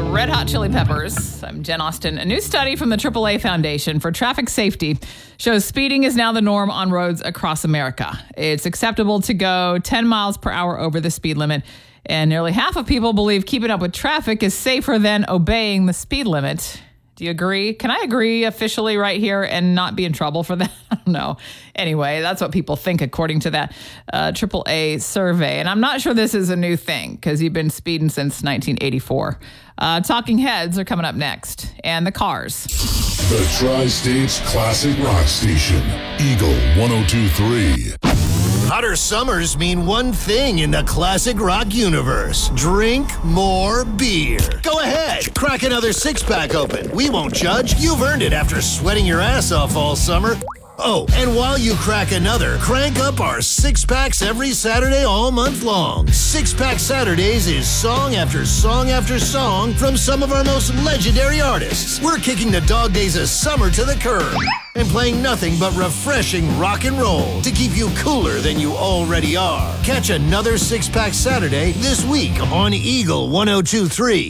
Red Hot Chili Peppers. I'm Jen Austen. A new study from the AAA Foundation for Traffic Safety shows speeding is now the norm on roads across America. It's acceptable to go 10 miles per hour over the speed limit, and nearly half of people believe keeping up with traffic is safer than obeying the speed limit. Do you agree? Can I agree officially right here and not be in trouble for that? I don't know. Anyway, that's what people think according to that AAA survey. And I'm not sure this is a new thing because you've been speeding since 1984. Talking Heads are coming up next. And the Cars. The Tri-States Classic Rock Station, Eagle 102.3. Hotter summers mean one thing in the classic rock universe. Drink more beer. Go ahead, crack another six-pack open. We won't judge. You've earned it after sweating your ass off all summer. Oh, and while you crack another, crank up our six-packs every Saturday all month long. Six-Pack Saturdays is song after song after song from some of our most legendary artists. We're kicking the dog days of summer to the curb and playing nothing but refreshing rock and roll to keep you cooler than you already are. Catch another Six-Pack Saturday this week on Eagle 102.3.